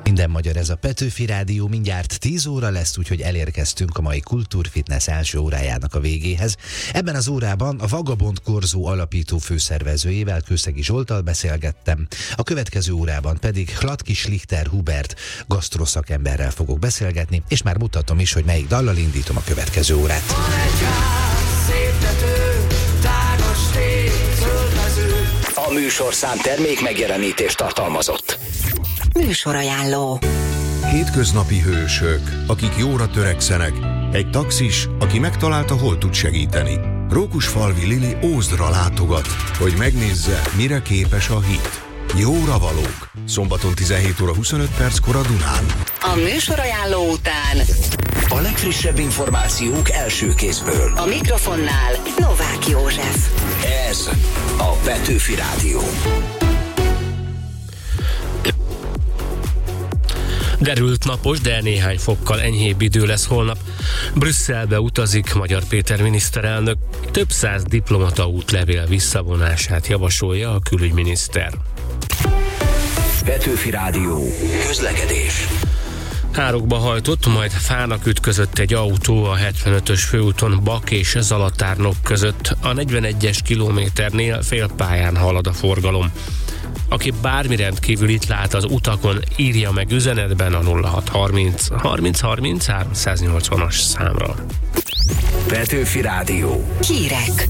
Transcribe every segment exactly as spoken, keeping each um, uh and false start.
Minden magyar, ez a Petőfi Rádió, mindjárt tíz óra lesz, úgyhogy elérkeztünk a mai Kultúrfitness első órájának a végéhez. Ebben az órában a Vagabond Korzó alapító főszervezőjével, Kőszegi Zsolttal beszélgettem, a következő órában pedig Hladky Schlichter Hubert gasztroszakemberrel fogok beszélgetni, és már mutatom is, hogy melyik dallal indítom a következő órát. A műsorszám termék megjelenítést tartalmazott. Műsorajánló. Hétköznapi hősök, akik jóra törekszenek. Egy taxis, aki megtalálta, hol tud segíteni. Rókusfalvi Lili Ózdra látogat, hogy megnézze, mire képes a hit. Jóra valók. Szombaton tizenhét óra huszonöt perckor a Dunán. A műsorajánló után a legfrissebb információk első kézből. A mikrofonnál Novák József. Ez a Petőfi Rádió. Derült napos, de néhány fokkal enyhébb idő lesz holnap. Brüsszelbe utazik Magyar Péter miniszterelnök. Több száz diplomata útlevél visszavonását javasolja a külügyminiszter. Petőfi Rádió. Közlekedés. Árokba hajtott, majd fának ütközött egy autó a hetvenötös főúton Bak és Zalatárnok között. A negyvenegyes kilométernél félpályán halad a forgalom. Aki bármi rendkívül itt lát az utakon, írja meg üzenetben a nulla hat harminc harminc harminc háromszáznyolcvanas számra. Petőfi Rádió. Hírek.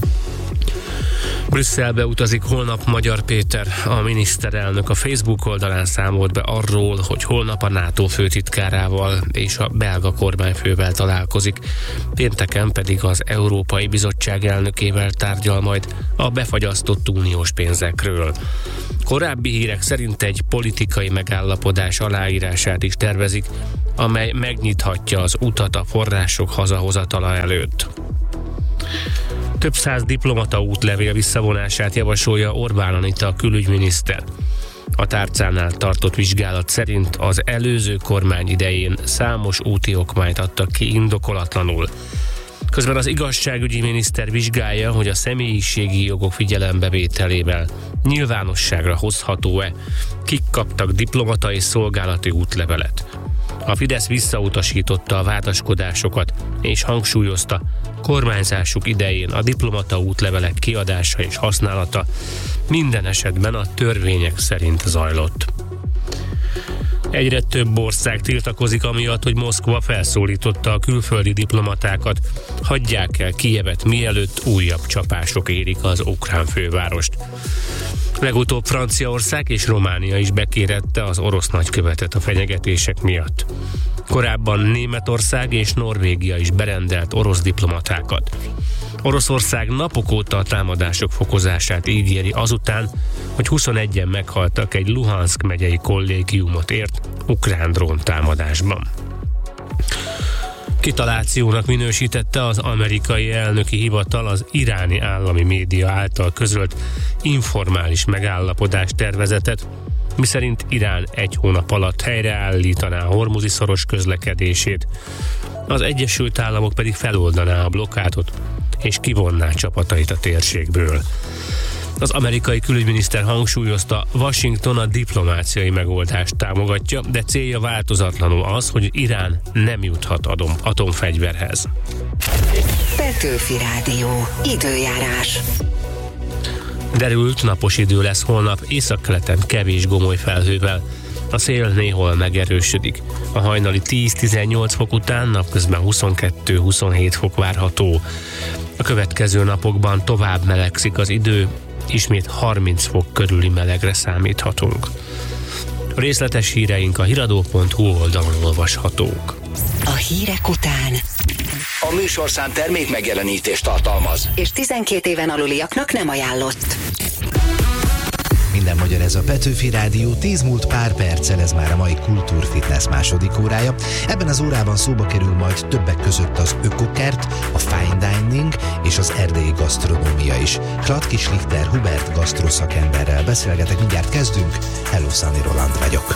Brüsszelbe utazik holnap Magyar Péter. A miniszterelnök a Facebook oldalán számolt be arról, hogy holnap a NATO főtitkárával és a belga kormányfővel találkozik. Pénteken pedig az Európai Bizottság elnökével tárgyal majd a befagyasztott uniós pénzekről. Korábbi hírek szerint egy politikai megállapodás aláírását is tervezik, amely megnyithatja az utat a források hazahozatala előtt. Több száz diplomata útlevél visszavonását javasolja Orbán Anita, a külügyminiszter. A tárcánál tartott vizsgálat szerint az előző kormány idején számos úti okmányt adtak ki indokolatlanul. Közben az igazságügyi miniszter vizsgálja, hogy a személyiségi jogok figyelembevételével nyilvánosságra hozható-e, kik kaptak diplomata és szolgálati útlevelet. A Fidesz visszautasította a vádaskodásokat és hangsúlyozta, kormányzásuk idején a diplomata útlevelek kiadása és használata minden esetben a törvények szerint zajlott. Egyre több ország tiltakozik amiatt, hogy Moszkva felszólította a külföldi diplomatákat, hagyják el Kijevet, mielőtt újabb csapások érik az ukrán fővárost. Legutóbb Franciaország és Románia is bekérette az orosz nagykövetet a fenyegetések miatt. Korábban Németország és Norvégia is berendelt orosz diplomatákat. Oroszország napok óta a támadások fokozását ígéri azután, hogy huszonegyen meghaltak egy Luhanszk megyei kollégiumot ért ukrán drón támadásban. Kitalációnak minősítette az amerikai elnöki hivatal az iráni állami média által közölt informális megállapodás tervezetet, miszerint Irán egy hónap alatt helyreállítaná a hormuzi szoros közlekedését, az Egyesült Államok pedig feloldaná a blokkádot és kivonná csapatait a térségből. Az amerikai külügyminiszter hangsúlyozta, Washington a diplomáciai megoldást támogatja, de célja változatlanul az, hogy Irán nem juthat atom, atomfegyverhez. Petőfi Rádió. Időjárás. Derült, napos idő lesz holnap, északkeleten kevés gomoly felhővel. A szél néhol megerősödik. A hajnali tíz-tizennyolc fok után napközben huszonkettő-huszonhét fok várható. A következő napokban tovább melegszik az idő, ismét harminc fok körüli melegre számíthatunk. A részletes híreink a hiradó pont hu oldalon olvashatók. A hírek után a műsorszám termék megjelenítést tartalmaz, és tizenkét éven aluliaknak nem ajánlott. Minden magyar, ez a Petőfi Rádió, tíz múlt pár perccel, ez már a mai Kultúrfitness második órája. Ebben az órában szóba kerül majd többek között az ökokert, a fine dining és az erdélyi gasztronómia is. Hladky Schlichter Hubert gasztroszakemberrel beszélgetek, mindjárt kezdünk. Hello, Sunny Roland vagyok.